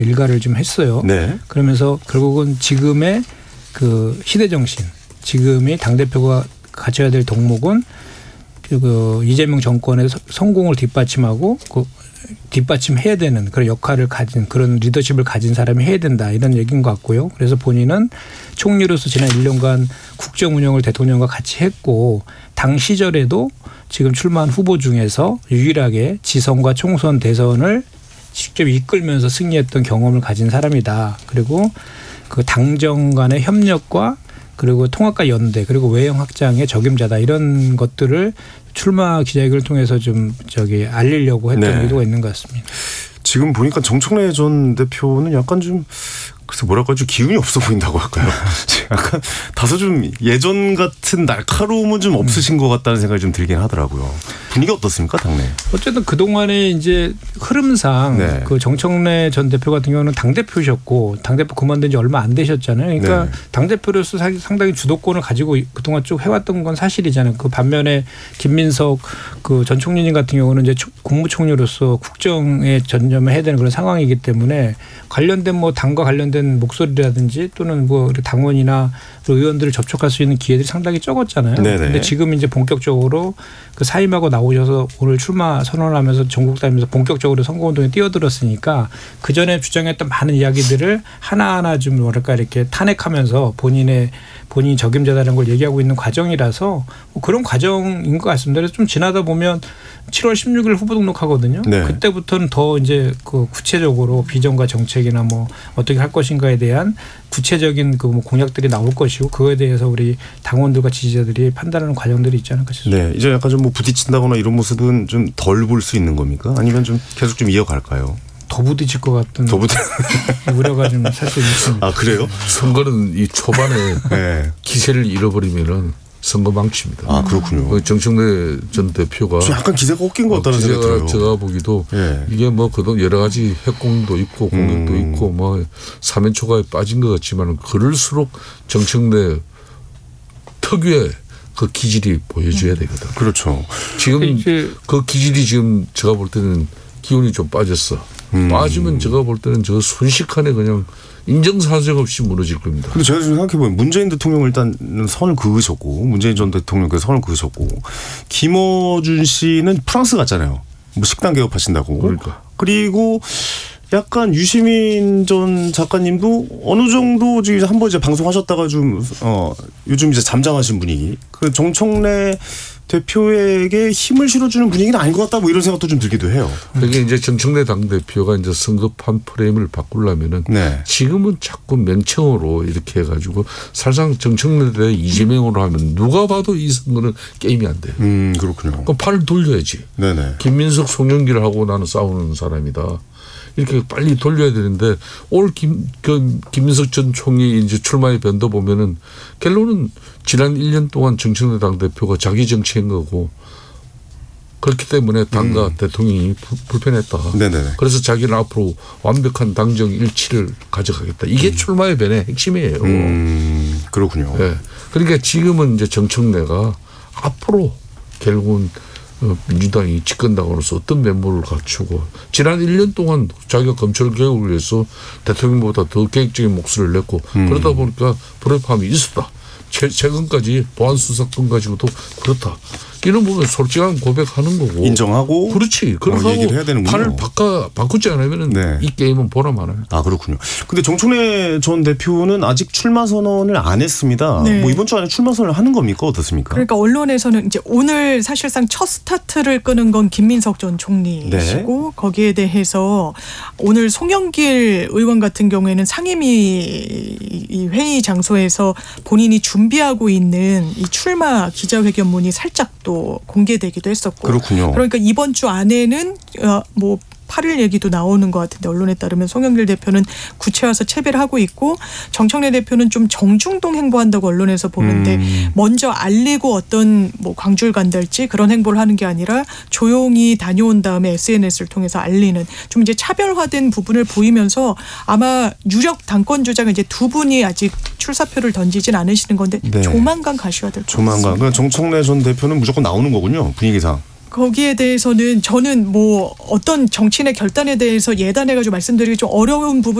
일가를 좀 했어요. 네. 그러면서 결국은 지금의 그 시대 정신, 지금이 당대표가 갖춰야 될 덕목은 그 이재명 정권의 성공을 뒷받침하고 그 뒷받침해야 되는 그런 역할을 가진 그런 리더십을 가진 사람이 해야 된다 이런 얘기인 것 같고요. 그래서 본인은 총리로서 지난 1년간 국정 운영을 대통령과 같이 했고 당 시절에도 지금 출마한 후보 중에서 유일하게 지선과 총선 대선을 직접 이끌면서 승리했던 경험을 가진 사람이다. 그리고 그 당정 간의 협력과 그리고 통합과 연대 그리고 외형 확장의 적임자다 이런 것들을 출마 기자회견을 통해서 좀 알리려고 했던 의도가 있는 것 같습니다. 지금 보니까 정청래 전 대표는 약간 좀 그래서 뭐랄까 좀 기운이 없어 보인다고 할까요? 약간 다소 좀 예전 같은 날카로움은 좀 없으신 것 같다는 생각이 좀 들긴 하더라고요. 분위기 어떻습니까 당내? 어쨌든 그 동안에 이제 흐름상 그 정청래 전 대표 같은 경우는 당 대표셨고 당 대표 그만둔 지 얼마 안 되셨잖아요. 그러니까 당 대표로서 상당히 주도권을 가지고 그동안 쭉 해왔던 건 사실이잖아요. 그 반면에 김민석 그 전 총리님 같은 경우는 이제 국무총리로서 국정에 전념을 해야 되는 그런 상황이기 때문에 관련된 뭐 당과 관련된 목소리라든지 또는 뭐 당원이나 의원들을 접촉할 수 있는 기회들이 상당히 적었잖아요. 그런데 지금 이제 본격적으로 그 사임하고 나오셔서 오늘 출마 선언하면서 전국 다니면서 본격적으로 선거운동에 뛰어들었으니까 그 전에 주장했던 많은 이야기들을 하나하나 좀 뭐랄까 이렇게 탄핵하면서 본인이 적임자다라는 걸 얘기하고 있는 과정이라서 뭐 그런 과정인 것 같습니다. 그래서 좀 지나다 보면 7월 16일 후보 등록하거든요. 그때부터는 더 이제 그 구체적으로 비전과 정책이나 뭐 어떻게 할 것인가에 대한 구체적인 그 뭐 공약들이 나올 것이고 그거에 대해서 우리 당원들과 지지자들이 판단하는 과정들이 있지 않을까 싶습니다. 네, 이제 약간 좀 뭐 부딪힌다거나 이런 모습은 좀 덜 볼 수 있는 겁니까? 아니면 좀 계속 좀 이어갈까요? 더 부딪힐 것 같은 우려가 좀 사실 있습니다. 아 그래요? 선거는 이 초반에 기세를 잃어버리면은 선거 망칩니다. 아 그렇군요. 정청래 전 대표가 약간 기세가 꺾인 것 같다는 생각이 들어요. 제가 보기도 이게 뭐 그동 여러 가지 핵공도 있고 공격도 있고 뭐 사면초가에 빠진 것 같지만 그럴수록 정청래 특유의 그 기질이 보여줘야 되거든. 그렇죠. 지금 그 기질이 지금 제가 볼 때는 기운이 좀 빠졌어. 빠지면 제가 볼 때는 저 순식간에 그냥 인정사정 없이 무너질 겁니다. 근데 제가 지금 생각해보면 문재인 대통령 일단 선을 그으셨고 문재인 전 대통령께서 선을 그으셨고 김어준 씨는 프랑스 갔잖아요. 뭐 식당 개업하신다고. 그러니까. 그리고 약간 유시민 전 작가님도 어느 정도 지금 한번 이제 방송하셨다가 좀 요즘 이제 잠잠하신 분위기. 그 정청래 대표에게 힘을 실어주는 분위기는 아닌 것 같다 뭐 이런 생각도 좀 들기도 해요. 그게 이제 정청래 당대표가 이제 선거판 프레임을 바꾸려면은 지금은 자꾸 명칭으로 이렇게 해가지고 사실상 정청래 대 이재명으로 하면 누가 봐도 이 선거는 게임이 안 돼요. 그렇군요. 그럼 팔을 돌려야지. 김민석 송영길 하고 나는 싸우는 사람이다. 이렇게 빨리 돌려야 되는데 오늘 김민석 전 총리 이제 출마의 변도 보면은 결론은 지난 1년 동안 정청래 당대표가 자기 정치한 거고 그렇기 때문에 당과 대통령이 불편했다. 그래서 자기는 앞으로 완벽한 당정 일치를 가져가겠다. 이게 출마의 변의 핵심이에요. 그렇군요. 그러니까 지금은 이제 정청래가 앞으로 결국은 민주당이 집권당으로서 어떤 면모를 갖추고 지난 1년 동안 자기가 검찰 개혁을 위해서 대통령보다 더 계획적인 목소리를 냈고 그러다 보니까 불협화음이 있었다. 최근까지 보안수사권 가지고도 그렇다. 이런 부분 솔직한 고백하는 거고. 인정하고. 그렇지. 그렇게 얘기를 해야 되는군요. 판을 바꾸지 않으면 이 게임은 보람 안 합니다. 아 그렇군요. 근데 정청래 전 대표는 아직 출마 선언을 안 했습니다. 뭐 이번 주 안에 출마 선언을 하는 겁니까? 어떻습니까? 그러니까 언론에서는 이제 오늘 사실상 첫 스타트를 끄는 건 김민석 전 총리시고 거기에 대해서 오늘 송영길 의원 같은 경우에는 상임위 회의 장소에서 본인이 준비하고 있는 이 출마 기자회견문이 살짝 또 공개되기도 했었고. 그렇군요. 그러니까 이번 주 안에는 뭐 8일 얘기도 나오는 것 같은데 언론에 따르면 송영길 대표는 구체화해서 채비를 하고 있고 정청래 대표는 좀 정중동 행보한다고 언론에서 보는데 먼저 알리고 어떤 뭐 광주를 간달지 그런 행보를 하는 게 아니라 조용히 다녀온 다음에 SNS를 통해서 알리는 좀 이제 차별화된 부분을 보이면서 아마 유력 당권 주자가 이제 두 분이 아직 출사표를 던지진 않으시는 건데 조만간 가시화될 것 같습니다. 조만간. 그러니까 정청래 전 대표는 무조건 나오는 거군요. 분위기상. 거기에 대해서는 저는 뭐 어떤 정치인의 결단에 대해서 예단해가지고 말씀드리기 좀 어려운 부분.